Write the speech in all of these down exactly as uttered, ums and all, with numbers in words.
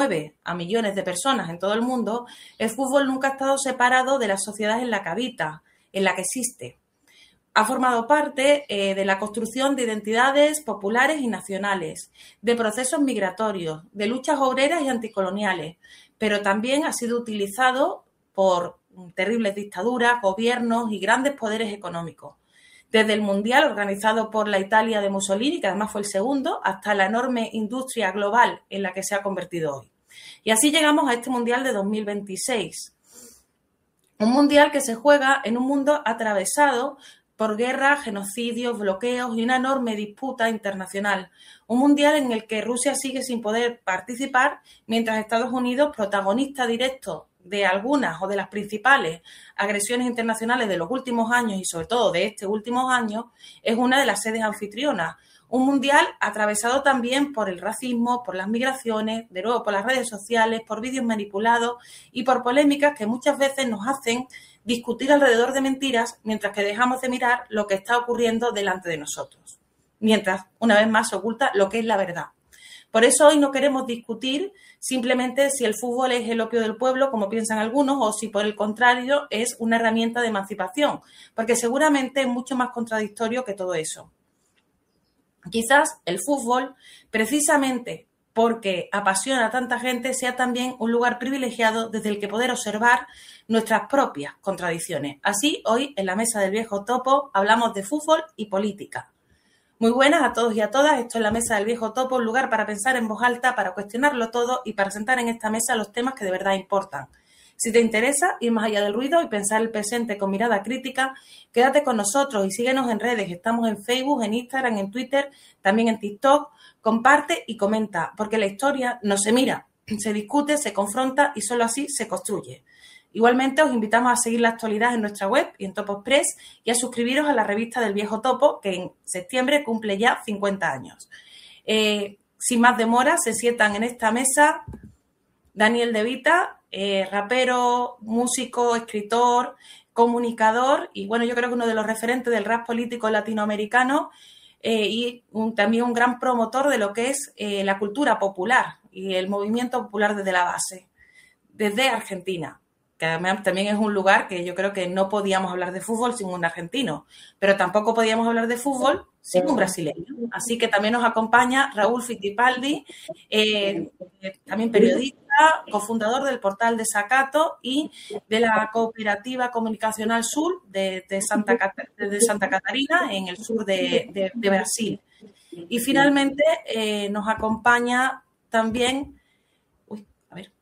mueve a millones de personas en todo el mundo, el fútbol nunca ha estado separado de la sociedad en la que habita, en la que existe. Ha formado parte eh, de la construcción de identidades populares y nacionales, de procesos migratorios, de luchas obreras y anticoloniales, pero también ha sido utilizado por terribles dictaduras, gobiernos y grandes poderes económicos. Desde el Mundial organizado por la Italia de Mussolini, que además fue el segundo, hasta la enorme industria global en la que se ha convertido hoy. Y así llegamos a este Mundial de dos mil veintiséis. Un Mundial que se juega en un mundo atravesado por guerras, genocidios, bloqueos y una enorme disputa internacional. Un mundial en el que Rusia sigue sin poder participar, mientras Estados Unidos, protagonista directo de algunas o de las principales agresiones internacionales de los últimos años y sobre todo de este último año, es una de las sedes anfitrionas. Un mundial atravesado también por el racismo, por las migraciones, de nuevo por las redes sociales, por vídeos manipulados y por polémicas que muchas veces nos hacen discutir alrededor de mentiras mientras que dejamos de mirar lo que está ocurriendo delante de nosotros. Mientras, una vez más, se oculta lo que es la verdad. Por eso hoy no queremos discutir simplemente si el fútbol es el opio del pueblo, como piensan algunos, o si por el contrario es una herramienta de emancipación, porque seguramente es mucho más contradictorio que todo eso. Quizás el fútbol, precisamente porque apasiona a tanta gente, sea también un lugar privilegiado desde el que poder observar nuestras propias contradicciones. Así, hoy en la mesa del Viejo Topo hablamos de fútbol y política. Muy buenas a todos y a todas. Esto es la mesa del Viejo Topo, un lugar para pensar en voz alta, para cuestionarlo todo y para sentar en esta mesa los temas que de verdad importan. Si te interesa ir más allá del ruido y pensar el presente con mirada crítica, quédate con nosotros y síguenos en redes. Estamos en Facebook, en Instagram, en Twitter, también en TikTok. Comparte y comenta, porque la historia no se mira, se discute, se confronta y solo así se construye. Igualmente os invitamos a seguir la actualidad en nuestra web y en Topo Press y a suscribiros a la revista del Viejo Topo, que en septiembre cumple ya cincuenta años. Eh, sin más demora, se sientan en esta mesa Daniel De Vita, eh, rapero, músico, escritor, comunicador y, bueno, yo creo que uno de los referentes del rap político latinoamericano eh, y un, también un gran promotor de lo que es eh, la cultura popular y el movimiento popular desde la base, desde Argentina, que además también es un lugar que yo creo que no podíamos hablar de fútbol sin un argentino, pero tampoco podíamos hablar de fútbol sin un brasileño. Así que también nos acompaña Raúl Fittipaldi, eh, también periodista, cofundador del portal Desacato y de la Cooperativa Comunicacional Sur de, de, Santa, de Santa Catarina, en el sur de, de, de Brasil. Y finalmente eh, nos acompaña también uy, a ver,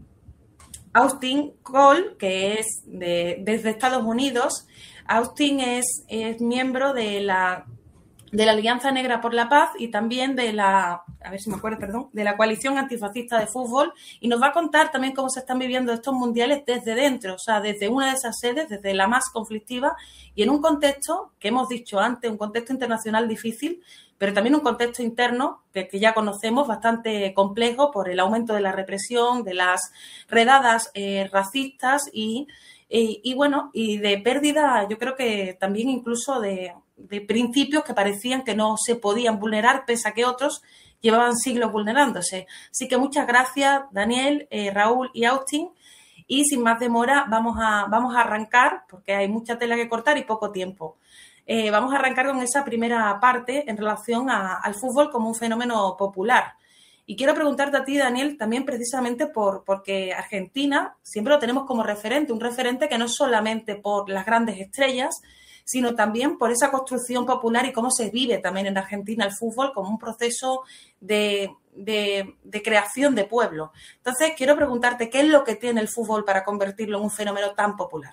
Austin Cole, que es de, desde Estados Unidos. Austin es, es miembro de la de la Alianza Negra por la Paz y también de la, a ver si me acuerdo, perdón, de la Coalición Antifascista de Fútbol, y nos va a contar también cómo se están viviendo estos mundiales desde dentro, o sea, desde una de esas sedes, desde la más conflictiva y en un contexto que hemos dicho antes, un contexto internacional difícil, pero también un contexto interno que, que ya conocemos bastante complejo por el aumento de la represión, de las redadas eh, racistas y, y, y, bueno, y de pérdida, yo creo que también incluso de... de principios que parecían que no se podían vulnerar, pese a que otros llevaban siglos vulnerándose. Así que muchas gracias, Daniel, eh, Raúl y Austin. Y sin más demora, vamos a, vamos a arrancar, porque hay mucha tela que cortar y poco tiempo. Eh, vamos a arrancar con esa primera parte en relación a, al fútbol como un fenómeno popular. Y quiero preguntarte a ti, Daniel, también precisamente por, porque Argentina siempre lo tenemos como referente, un referente que no es solamente por las grandes estrellas, sino también por esa construcción popular y cómo se vive también en Argentina el fútbol como un proceso de, de, de creación de pueblo. Entonces, quiero preguntarte, ¿qué es lo que tiene el fútbol para convertirlo en un fenómeno tan popular?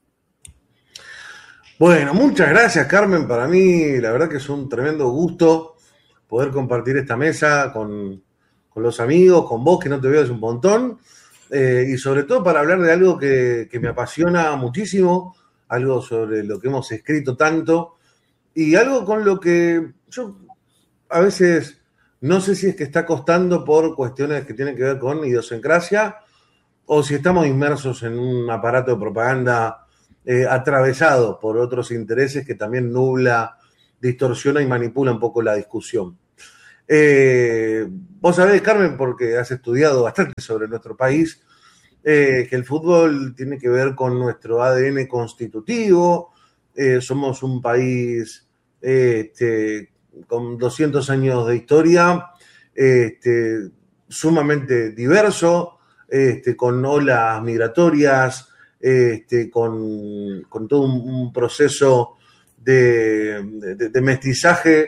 Bueno, muchas gracias, Carmen. Para mí, la verdad que es un tremendo gusto poder compartir esta mesa con, con los amigos, con vos, que no te veo hace un montón, eh, y sobre todo para hablar de algo que, que me apasiona muchísimo, algo sobre lo que hemos escrito tanto y algo con lo que yo a veces no sé si es que está costando por cuestiones que tienen que ver con idiosincrasia o si estamos inmersos en un aparato de propaganda eh, atravesado por otros intereses que también nubla, distorsiona y manipula un poco la discusión. Eh, vos sabés, Carmen, porque has estudiado bastante sobre nuestro país, eh, que el fútbol tiene que ver con nuestro A D N constitutivo. Eh, somos un país eh, este, con doscientos años de historia, este, sumamente diverso, este, con olas migratorias, este, con, con todo un, un proceso de, de, de mestizaje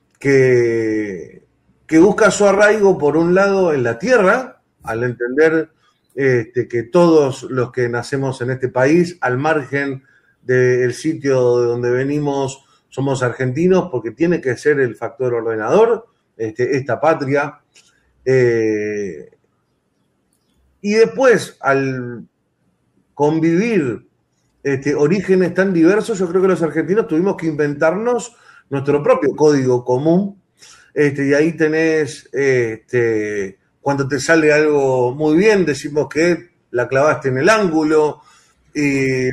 que, que busca su arraigo, por un lado, en la tierra, al entender este, que todos los que nacemos en este país, al margen del sitio de donde venimos, somos argentinos, porque tiene que ser el factor ordenador, este, esta patria. Eh, y después, al convivir este, orígenes tan diversos, yo creo que los argentinos tuvimos que inventarnos nuestro propio código común. Este, y ahí tenés, este, cuando te sale algo muy bien, decimos que la clavaste en el ángulo. Y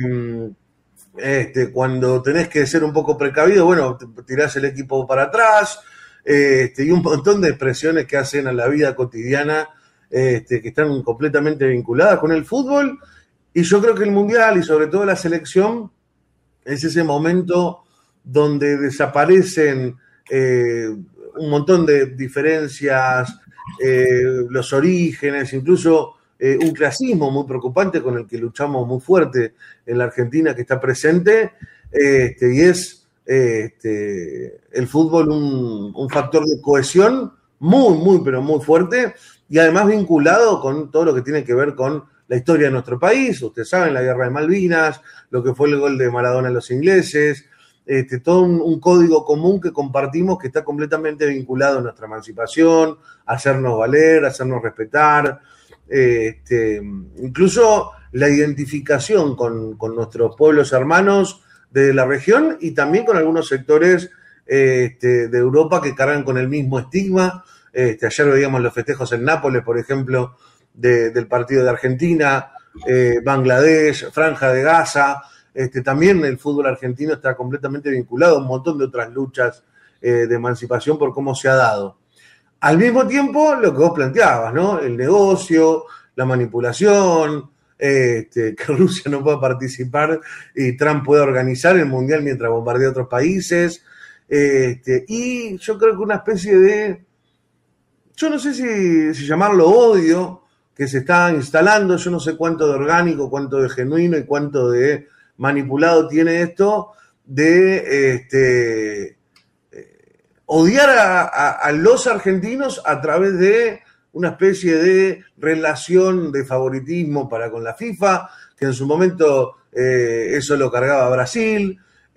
este, cuando tenés que ser un poco precavido, bueno, tirás el equipo para atrás. Este, y un montón de expresiones que hacen a la vida cotidiana, este, que están completamente vinculadas con el fútbol. Y yo creo que el Mundial, y sobre todo la selección, es ese momento donde desaparecen eh, un montón de diferencias, eh, los orígenes, incluso eh, un clasismo muy preocupante con el que luchamos muy fuerte en la Argentina, que está presente, este, y es este, el fútbol un, un factor de cohesión muy, muy, pero muy fuerte, y además vinculado con todo lo que tiene que ver con la historia de nuestro país. Ustedes saben, la guerra de Malvinas, lo que fue el gol de Maradona a los ingleses, este, todo un, un código común que compartimos, que está completamente vinculado a nuestra emancipación, a hacernos valer, a hacernos respetar, este, incluso la identificación con, con nuestros pueblos hermanos de la región, y también con algunos sectores este, de Europa que cargan con el mismo estigma. Este, ayer veíamos los festejos en Nápoles, por ejemplo, de, del partido de Argentina, eh, Bangladesh, Franja de Gaza. Este, también el fútbol argentino está completamente vinculado a un montón de otras luchas eh, de emancipación por cómo se ha dado. Al mismo tiempo, lo que vos planteabas, ¿no? El negocio, la manipulación, este, que Rusia no pueda participar y Trump pueda organizar el Mundial mientras bombardea otros países. Este, y yo creo que una especie de, yo no sé si, si llamarlo odio, que se está instalando. Yo no sé cuánto de orgánico, cuánto de genuino y cuánto de manipulado tiene esto, de este, eh, odiar a, a, a los argentinos a través de una especie de relación de favoritismo para con la FIFA, que en su momento eh, eso lo cargaba Brasil.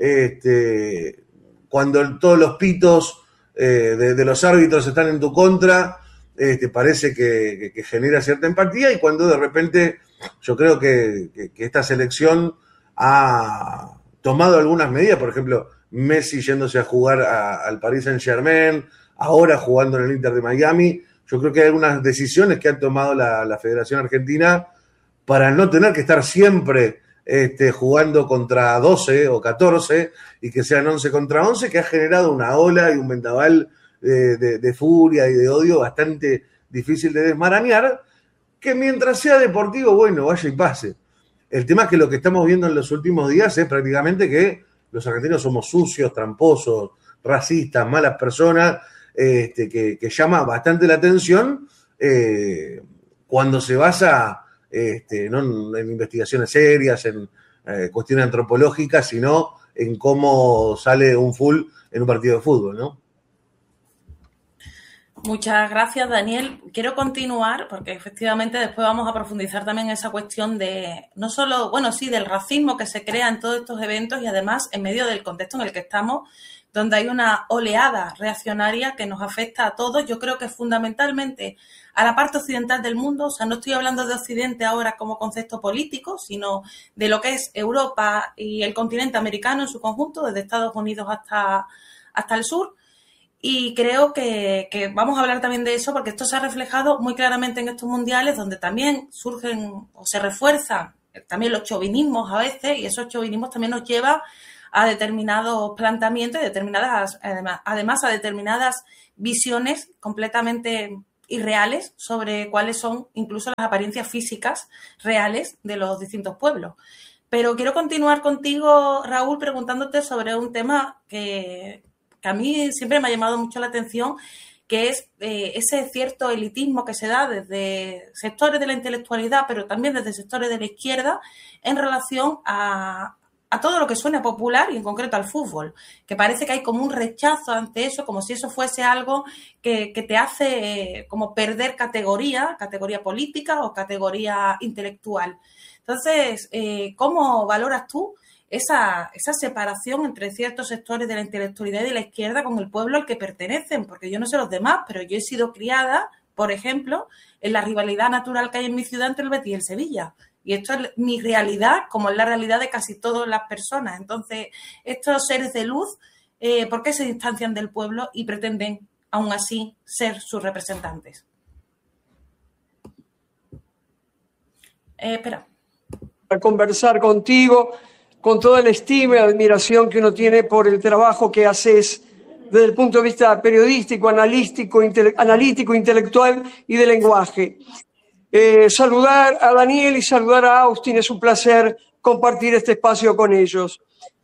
Este, cuando todos los pitos eh, de, de los árbitros están en tu contra, este, parece que, que, que genera cierta empatía, y cuando de repente yo creo que, que, que esta selección ha tomado algunas medidas, por ejemplo, Messi yéndose a jugar a, al Paris Saint-Germain, ahora jugando en el Inter de Miami. Yo creo que hay algunas decisiones que ha tomado la, la Federación Argentina para no tener que estar siempre este, jugando contra doce o catorce y que sean once contra once, que ha generado una ola y un vendaval de, de, de furia y de odio bastante difícil de desmarañar, que mientras sea deportivo, bueno, vaya y pase. El tema es que lo que estamos viendo en los últimos días es prácticamente que los argentinos somos sucios, tramposos, racistas, malas personas, este, que, que llama bastante la atención eh, cuando se basa este, no en investigaciones serias, en eh, cuestiones antropológicas, sino en cómo sale un full en un partido de fútbol, ¿no? Muchas gracias, Daniel. Quiero continuar porque efectivamente después vamos a profundizar también en esa cuestión de, no solo, bueno, sí, del racismo que se crea en todos estos eventos y además en medio del contexto en el que estamos, donde hay una oleada reaccionaria que nos afecta a todos. Yo creo que fundamentalmente a la parte occidental del mundo. O sea, no estoy hablando de Occidente ahora como concepto político, sino de lo que es Europa y el continente americano en su conjunto, desde Estados Unidos hasta, hasta el sur. Y creo que, que vamos a hablar también de eso porque esto se ha reflejado muy claramente en estos mundiales, donde también surgen o se refuerzan también los chauvinismos a veces, y esos chauvinismos también nos llevan a determinados planteamientos y determinadas, además, además a determinadas visiones completamente irreales sobre cuáles son incluso las apariencias físicas reales de los distintos pueblos. Pero quiero continuar contigo, Raúl, preguntándote sobre un tema que, que a mí siempre me ha llamado mucho la atención, que es eh, ese cierto elitismo que se da desde sectores de la intelectualidad, pero también desde sectores de la izquierda, en relación a, a todo lo que suena popular y en concreto al fútbol, que parece que hay como un rechazo ante eso, como si eso fuese algo que, que te hace eh, como perder categoría, categoría política o categoría intelectual. Entonces, eh, ¿cómo valoras tú esa, esa separación entre ciertos sectores de la intelectualidad y de la izquierda con el pueblo al que pertenecen? Porque yo no sé los demás, pero yo he sido criada, por ejemplo, en la rivalidad natural que hay en mi ciudad entre el Betis y el Sevilla. Y esto es mi realidad, como es la realidad de casi todas las personas. Entonces, estos seres de luz, eh, ¿por qué se distancian del pueblo y pretenden, aún así, ser sus representantes? Eh, espera. A conversar contigo, con toda la estima y admiración que uno tiene por el trabajo que haces desde el punto de vista periodístico, analítico, intele- analítico intelectual y de lenguaje. Eh, saludar a Daniel y saludar a Austin, es un placer compartir este espacio con ellos.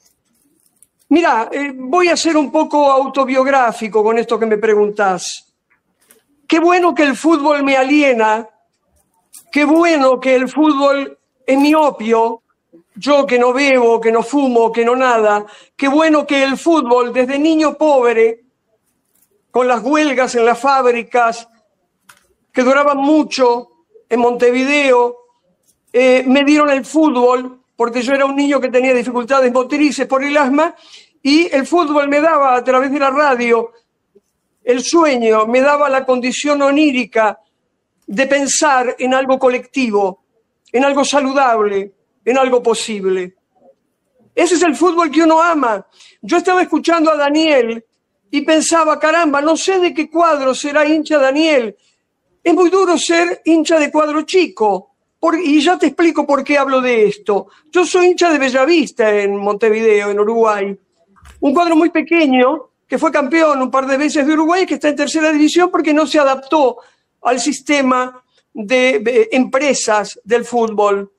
Mira, eh, voy a ser un poco autobiográfico con esto que me preguntás. Qué bueno que el fútbol me aliena, qué bueno que el fútbol es mi opio, yo que no bebo, que no fumo, que no nada, qué bueno que el fútbol desde niño pobre, con las huelgas en las fábricas, que duraban mucho, en Montevideo, eh, me dieron el fútbol, porque yo era un niño que tenía dificultades motrices por el asma, y el fútbol me daba a través de la radio el sueño, me daba la condición onírica de pensar en algo colectivo, en algo saludable, en algo posible. Ese es el fútbol que uno ama. Yo estaba escuchando a Daniel y pensaba, caramba, no sé de qué cuadro será hincha Daniel. Es muy duro ser hincha de cuadro chico, por, y ya te explico por qué hablo de esto. Yo soy hincha de Bellavista en Montevideo, en Uruguay. Un cuadro muy pequeño que fue campeón un par de veces de Uruguay, que está en tercera división porque no se adaptó al sistema de, de empresas del fútbol.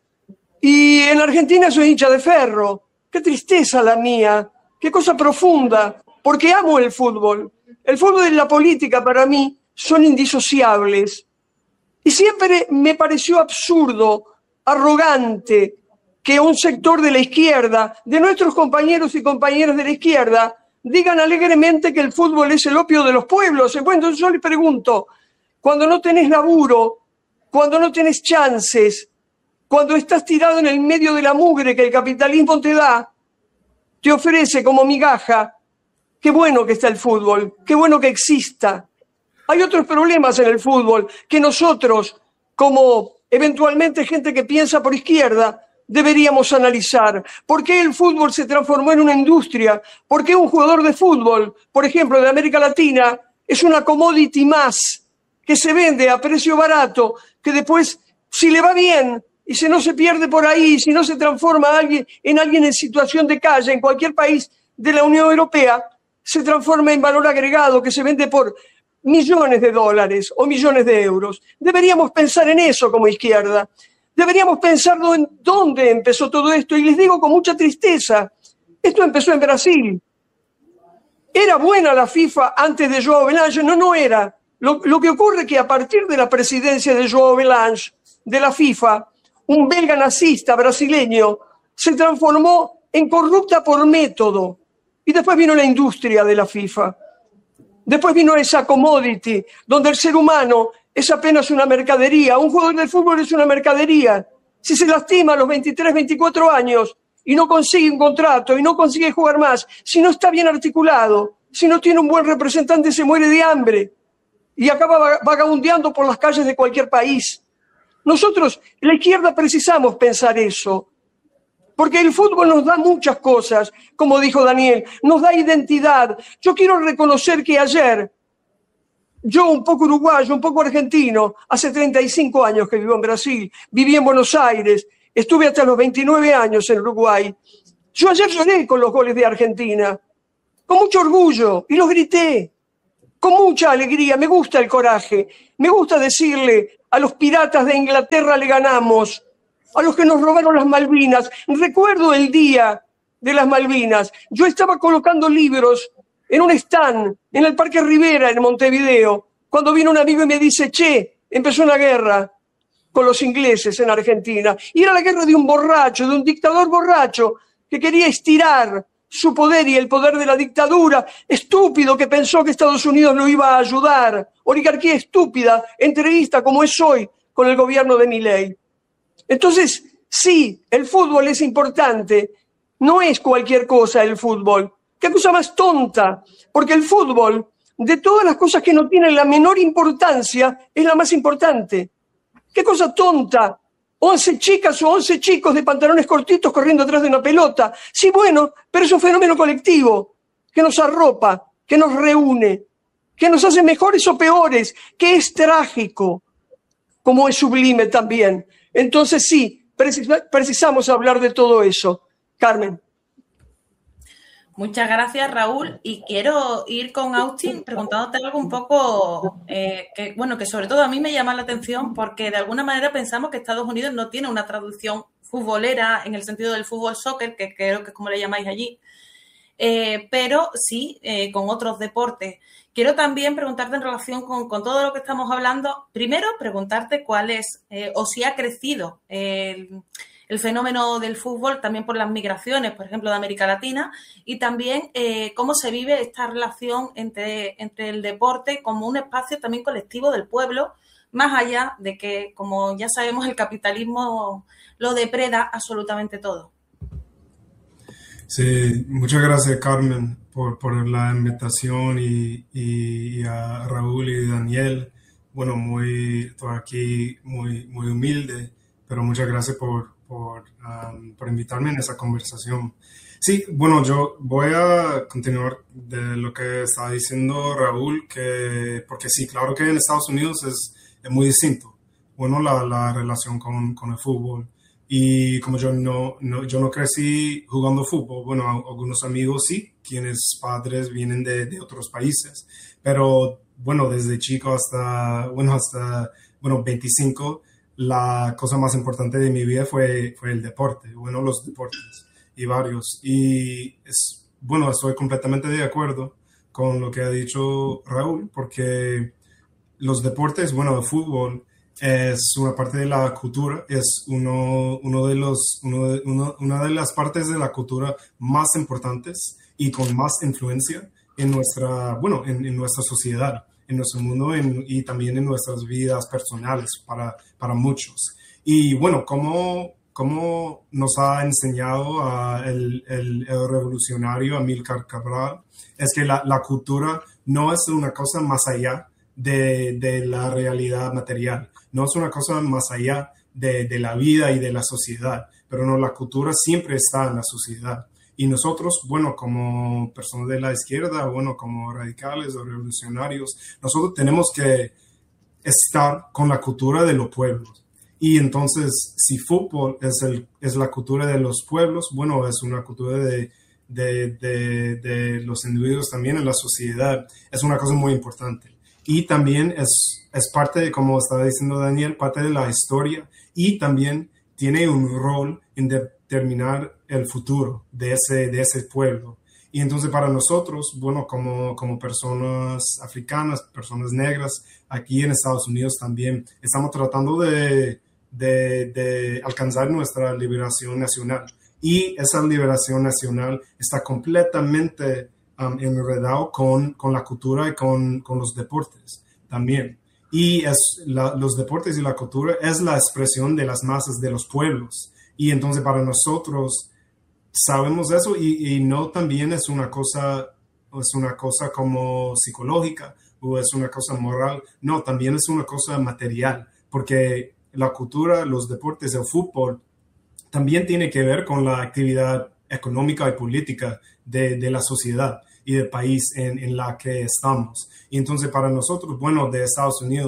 Y en Argentina soy hincha de Ferro. Qué tristeza la mía, qué cosa profunda, porque amo el fútbol. El fútbol y la política para mí son indisociables. Y siempre me pareció absurdo, arrogante, que un sector de la izquierda, de nuestros compañeros y compañeras de la izquierda, digan alegremente que el fútbol es el opio de los pueblos. Bueno, yo les pregunto, cuando no tenés laburo, cuando no tenés chances, cuando estás tirado en el medio de la mugre que el capitalismo te da, te ofrece como migaja, qué bueno que está el fútbol, qué bueno que exista. Hay otros problemas en el fútbol que nosotros, como eventualmente gente que piensa por izquierda, deberíamos analizar. ¿Por qué el fútbol se transformó en una industria? ¿Por qué un jugador de fútbol, por ejemplo, de América Latina, es una commodity más que se vende a precio barato, que después, si le va bien, y si no se pierde por ahí, si no se transforma alguien, en alguien en situación de calle, en cualquier país de la Unión Europea, se transforma en valor agregado que se vende por millones de dólares o millones de euros? Deberíamos pensar en eso como izquierda. Deberíamos pensar en dónde empezó todo esto. Y les digo con mucha tristeza, esto empezó en Brasil. ¿Era buena la FIFA antes de João Belange? No, no era. Lo, lo que ocurre es que a partir de la presidencia de João Belange, de la FIFA, un belga nazista brasileño se transformó en corrupta por método. Y después vino la industria de la FIFA. Después vino esa commodity, donde el ser humano es apenas una mercadería. Un jugador de fútbol es una mercadería. Si se lastima a los veintitrés, veinticuatro años y no consigue un contrato y no consigue jugar más, si no está bien articulado, si no tiene un buen representante, se muere de hambre y acaba vagabundeando por las calles de cualquier país. Nosotros, la izquierda, precisamos pensar eso. Porque el fútbol nos da muchas cosas, como dijo Daniel, nos da identidad. Yo quiero reconocer que ayer, yo un poco uruguayo, un poco argentino, hace treinta y cinco años que vivo en Brasil, viví en Buenos Aires, estuve hasta los veintinueve años en Uruguay. Yo ayer lloré con los goles de Argentina, con mucho orgullo, y los grité, con mucha alegría. Me gusta el coraje, me gusta decirle a los piratas de Inglaterra le ganamos, a los que nos robaron las Malvinas. Recuerdo el día de las Malvinas. Yo estaba colocando libros en un stand en el Parque Rivera, en Montevideo, cuando vino un amigo y me dice, che, empezó una guerra con los ingleses en Argentina. Y era la guerra de un borracho, de un dictador borracho, que quería estirar su poder y el poder de la dictadura, estúpido que pensó que Estados Unidos lo iba a ayudar, oligarquía estúpida, entrevista como es hoy con el gobierno de Milei. Entonces, sí, el fútbol es importante, no es cualquier cosa el fútbol. ¿Qué cosa más tonta? Porque el fútbol, de todas las cosas que no tienen la menor importancia, es la más importante. ¿Qué cosa tonta? Once chicas o once chicos de pantalones cortitos corriendo atrás de una pelota. Sí, bueno, pero es un fenómeno colectivo que nos arropa, que nos reúne, que nos hace mejores o peores, que es trágico, como es sublime también. Entonces sí, precis- precisamos hablar de todo eso. Carmen. Muchas gracias, Raúl. Y quiero ir con Austin preguntándote algo un poco eh, que, bueno, que sobre todo a mí me llama la atención porque de alguna manera pensamos que Estados Unidos no tiene una traducción futbolera en el sentido del fútbol soccer, que creo que es como le llamáis allí, eh, pero sí eh, con otros deportes. Quiero también preguntarte en relación con, con todo lo que estamos hablando. Primero, preguntarte cuál es eh, o si ha crecido el... el fenómeno del fútbol también por las migraciones, por ejemplo, de América Latina, y también eh, cómo se vive esta relación entre, entre el deporte como un espacio también colectivo del pueblo, más allá de que, como ya sabemos, el capitalismo lo depreda absolutamente todo. Sí, muchas gracias, Carmen, por, por la invitación y, y, y a Raúl y Daniel. Bueno, muy, estoy aquí muy, muy humilde, pero muchas gracias por Por, um, por invitarme en esa conversación. Sí, bueno, yo voy a continuar de lo que estaba diciendo Raúl, que, porque sí, claro que en Estados Unidos es, es muy distinto, bueno, la, la relación con, con el fútbol. Y como yo no, no, yo no crecí jugando fútbol, bueno, algunos amigos sí, quienes padres vienen de, de otros países, pero bueno, desde chico hasta, bueno, hasta, bueno, veinticinco, la cosa más importante de mi vida fue, fue el deporte, bueno, los deportes y varios. Y es, bueno, estoy completamente de acuerdo con lo que ha dicho Raúl, porque los deportes, bueno, el fútbol es una parte de la cultura, es uno, uno de los, uno de, uno, una de las partes de la cultura más importantes y con más influencia en nuestra, bueno, en, en nuestra sociedad, en nuestro mundo en, y también en nuestras vidas personales para, para muchos. Y bueno, ¿cómo, cómo nos ha enseñado a el, el, el revolucionario Amílcar Cabral? Es que la, la cultura no es una cosa más allá de, de la realidad material, no es una cosa más allá de, de la vida y de la sociedad, pero no, la cultura siempre está en la sociedad. Y nosotros, bueno, como personas de la izquierda, bueno, como radicales o revolucionarios, nosotros tenemos que estar con la cultura de los pueblos. Y entonces, si fútbol es, el, es la cultura de los pueblos, bueno, es una cultura de, de, de, de los individuos también en la sociedad. Es una cosa muy importante. Y también es, es parte, de, como estaba diciendo Daniel, parte de la historia y también tiene un rol en determinar el futuro de ese, de ese pueblo. Y entonces para nosotros, bueno, como, como personas africanas, personas negras, aquí en Estados Unidos también, estamos tratando de, de, de alcanzar nuestra liberación nacional. Y esa liberación nacional está completamente um, enredado con, con la cultura y con, con los deportes también. Y es la, los deportes y la cultura es la expresión de las masas, de los pueblos. Y entonces para nosotros sabemos eso y, y no también es una cosa, es una cosa como psicológica o es una cosa moral. No, también es una cosa material, porque la cultura, los deportes, el fútbol, también tiene que ver con la actividad económica y política de, de la sociedad y del país en, en la que estamos. Y entonces para nosotros, bueno, de Estados Unidos,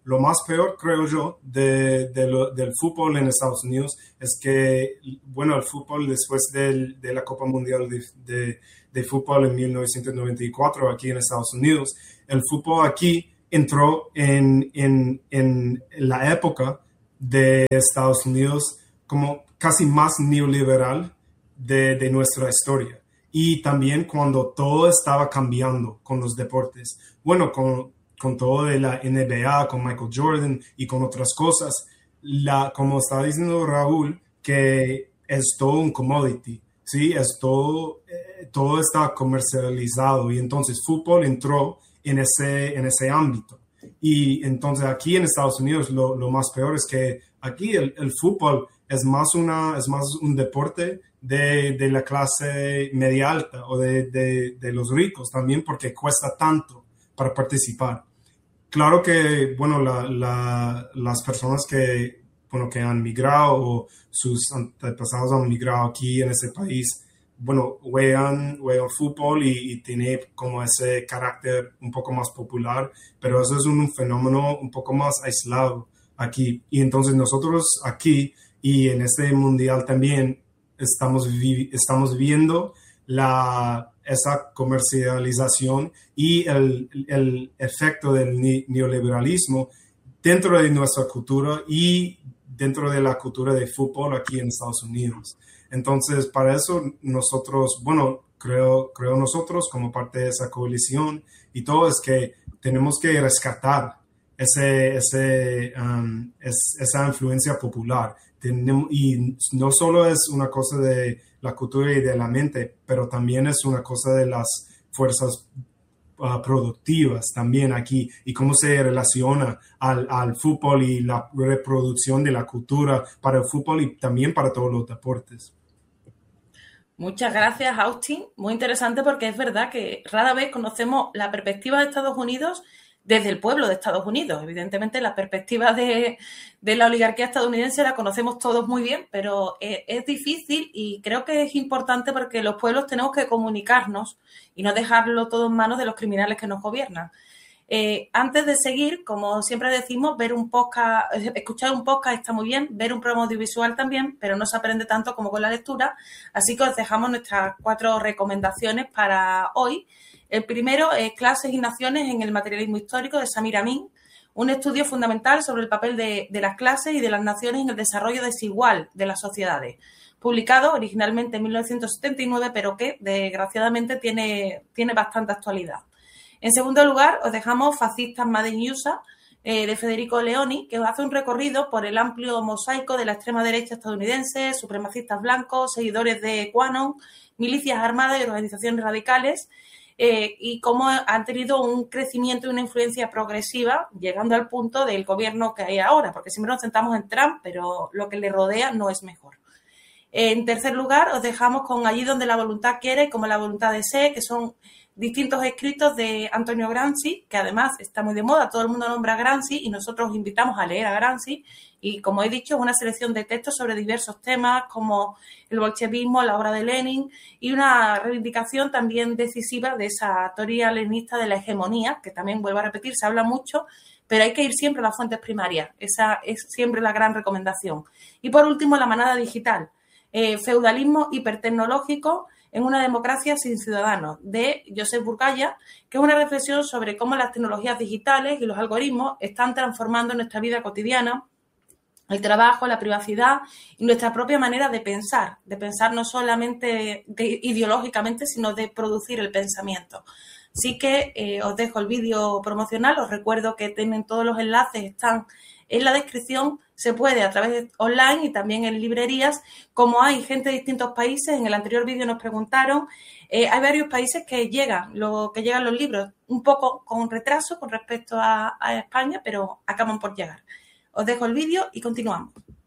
lo más peor, creo yo, de, de lo, del fútbol en Estados Unidos es que, bueno, el fútbol después del, de la Copa Mundial de, de, de Fútbol en mil novecientos noventa y cuatro aquí en Estados Unidos, el fútbol aquí entró en, en, en la época de Estados Unidos como casi más neoliberal de, de nuestra historia. Y también cuando todo estaba cambiando con los deportes. Bueno, con, con todo de la N B A, con Michael Jordan y con otras cosas, la, como estaba diciendo Raúl, que es todo un commodity, ¿sí? Es todo, eh, todo está comercializado y entonces fútbol entró en ese, en ese ámbito. Y entonces aquí en Estados Unidos lo, lo más peor es que aquí el, el fútbol es más, una, es más un deporte de, de la clase media alta o de, de, de los ricos también porque cuesta tanto para participar. Claro que, bueno, la, la, las personas que, bueno, que han migrado o sus antepasados han migrado aquí en este país, bueno, juegan, juegan fútbol y, y tiene como ese carácter un poco más popular, pero eso es un fenómeno un poco más aislado aquí. Y entonces nosotros aquí y en este mundial también estamos, vi estamos viendo la, esa comercialización y el, el efecto del neoliberalismo dentro de nuestra cultura y dentro de la cultura de fútbol aquí en Estados Unidos. Entonces, para eso nosotros, bueno, creo, creo nosotros como parte de esa coalición y todo es que tenemos que rescatar ese, ese, um, es, esa influencia popular. Tenemos, y no solo es una cosa de la cultura y de la mente, pero también es una cosa de las fuerzas uh, productivas también aquí y cómo se relaciona al, al fútbol y la reproducción de la cultura para el fútbol y también para todos los deportes. Muchas gracias, Austin. Muy interesante porque es verdad que rara vez conocemos la perspectiva de Estados Unidos desde el pueblo de Estados Unidos. Evidentemente, la perspectiva de, de la oligarquía estadounidense la conocemos todos muy bien, pero es, es difícil y creo que es importante porque los pueblos tenemos que comunicarnos y no dejarlo todo en manos de los criminales que nos gobiernan. Eh, antes de seguir, como siempre decimos, ver un podcast, escuchar un podcast está muy bien, ver un programa audiovisual también, pero no se aprende tanto como con la lectura. Así que os dejamos nuestras cuatro recomendaciones para hoy. El primero es Clases y Naciones en el Materialismo Histórico de Samir Amin, un estudio fundamental sobre el papel de, de las clases y de las naciones en el desarrollo desigual de las sociedades. Publicado originalmente en mil novecientos setenta y nueve, pero que desgraciadamente tiene, tiene bastante actualidad. En segundo lugar, os dejamos Fascistas Made in U S A, eh, de Federico Leoni, que os hace un recorrido por el amplio mosaico de la extrema derecha estadounidense, supremacistas blancos, seguidores de QAnon, milicias armadas y organizaciones radicales, eh, y cómo han tenido un crecimiento y una influencia progresiva, llegando al punto del gobierno que hay ahora, porque siempre nos centramos en Trump, pero lo que le rodea no es mejor. En tercer lugar, os dejamos con Allí donde la voluntad quiere, como la voluntad desee, que son distintos escritos de Antonio Gramsci, que además está muy de moda, todo el mundo nombra a Gramsci y nosotros os invitamos a leer a Gramsci. Y como he dicho, es una selección de textos sobre diversos temas como el bolchevismo, la obra de Lenin y una reivindicación también decisiva de esa teoría leninista de la hegemonía, que también, vuelvo a repetir, se habla mucho, pero hay que ir siempre a las fuentes primarias. Esa es siempre la gran recomendación. Y por último, La manada digital, eh, feudalismo hipertecnológico en una democracia sin ciudadanos, de Josep Burgaya, que es una reflexión sobre cómo las tecnologías digitales y los algoritmos están transformando nuestra vida cotidiana, el trabajo, la privacidad y nuestra propia manera de pensar, de pensar no solamente de, ideológicamente, sino de producir el pensamiento. Así que eh, os dejo el vídeo promocional, os recuerdo que tienen todos los enlaces, están en la descripción, se puede a través de online y también en librerías. Como hay gente de distintos países, en el anterior vídeo nos preguntaron, eh, hay varios países que llegan, lo, que llegan los libros un poco con retraso con respecto a, a España, pero acaban por llegar. Os dejo el vídeo y continuamos.